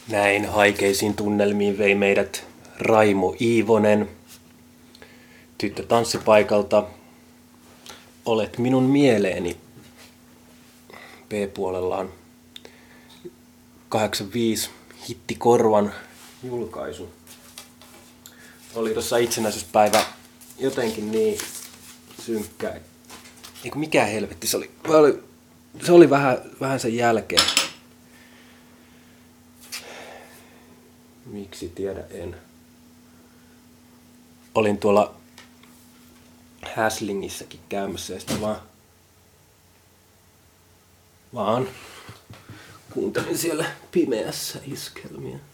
Näin haikeisiin tunnelmiin vei meidät Raimo Iivonen. Tyttö tanssipaikalta. Olet minun mieleeni. B-puolellaan 85 hittikorvan julkaisu. Oli tossa itsenäisyyspäivä jotenkin niin synkkä. Eiku mikä helvetti se oli. Se oli vähän sen jälkeen. Miksi tiedä en. Olin tuolla Häslingissäkin käymässä ja sitten vaan kuuntelin siellä pimeässä iskelmiä.